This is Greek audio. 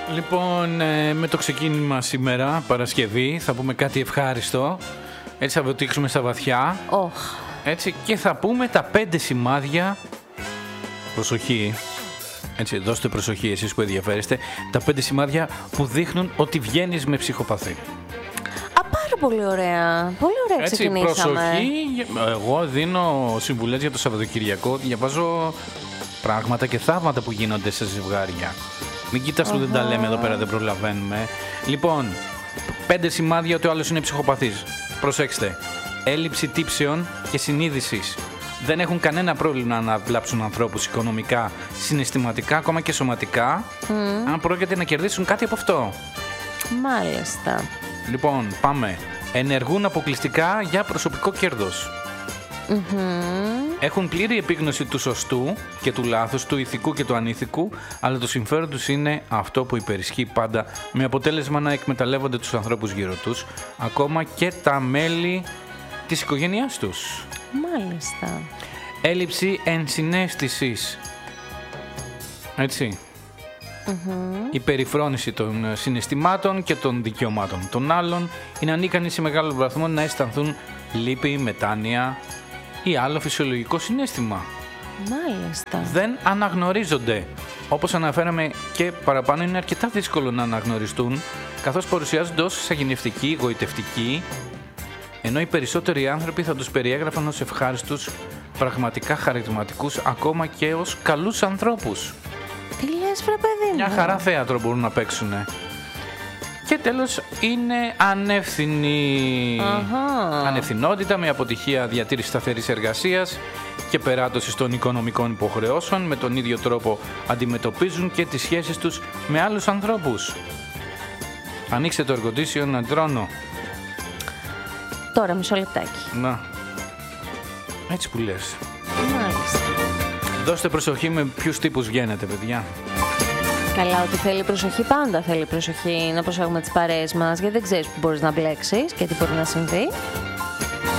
Λοιπόν, με το ξεκίνημα σήμερα, Παρασκευή, θα πούμε κάτι ευχάριστο. Έτσι θα βοτήξουμε στα βαθιά. Έτσι, και θα πούμε τα 5 σημάδια. Προσοχή. Έτσι, δώστε προσοχή εσείς που ενδιαφέρεστε. Τα 5 σημάδια που δείχνουν ότι βγαίνεις με ψυχοπαθή. Πάρα πολύ ωραία. Πολύ ωραία ξεκινήσαμε. Προσοχή. Εγώ δίνω συμβουλές για το Σαββατοκυριακό. Διαβάζω πράγματα και θαύματα που γίνονται σε ζευγάρια. Μην κοιτάς που δεν τα λέμε εδώ πέρα, δεν προλαβαίνουμε. Λοιπόν, 5 σημάδια ότι ο άλλος είναι ψυχοπαθής. Προσέξτε. Έλλειψη τύψεων και συνείδησης. Δεν έχουν κανένα πρόβλημα να βλάψουν ανθρώπους οικονομικά, συναισθηματικά, ακόμα και σωματικά, αν πρόκειται να κερδίσουν κάτι από αυτό. Μάλιστα. Λοιπόν, πάμε. Ενεργούν αποκλειστικά για προσωπικό κέρδος. Έχουν πλήρη επίγνωση του σωστού και του λάθους, του ηθικού και του ανήθικου, αλλά το συμφέρον τους είναι αυτό που υπερισχύει πάντα, με αποτέλεσμα να εκμεταλλεύονται τους ανθρώπους γύρω τους, ακόμα και τα μέλη της οικογένειάς τους. Μάλιστα. Έλλειψη ενσυναίσθησης. Έτσι. Η περιφρόνηση των συναισθημάτων και των δικαιωμάτων των άλλων είναι ανίκανοι σε μεγάλο βαθμό να αισθανθούν λύπη, μετάνοια ή άλλο φυσιολογικό συναίσθημα. Μάλιστα. Δεν αναγνωρίζονται. Όπως αναφέραμε και παραπάνω, είναι αρκετά δύσκολο να αναγνωριστούν, καθώς παρουσιάζονται ως σαγηνευτικοί, γοητευτικοί, ενώ οι περισσότεροι άνθρωποι θα τους περιέγραφαν ως ευχάριστους, πραγματικά χαρισματικούς, ακόμα και ως καλούς ανθρώπους. Τι λες, βρε παιδί μου? Μια χαρά θέατρο μπορούν να παίξουν. Και τέλος είναι ανεύθυνη. Ανευθυνότητα με αποτυχία διατήρηση σταθερής εργασίας και περάτωση των οικονομικών υποχρεώσεων. Με τον ίδιο τρόπο αντιμετωπίζουν και τις σχέσεις τους με άλλους ανθρώπους. Ανοίξτε το εργοτήσιο να τρώνω. Τώρα μισό λεπτάκι. Να. Έτσι που λες. Μάλιστα. Δώστε προσοχή με ποιους τύπους βγαίνετε, παιδιά. Καλά, ότι θέλει προσοχή, πάντα θέλει προσοχή να προσέχουμε τις παρέες μας, γιατί δεν ξέρεις που μπορείς να μπλέξεις και τι μπορεί να συμβεί.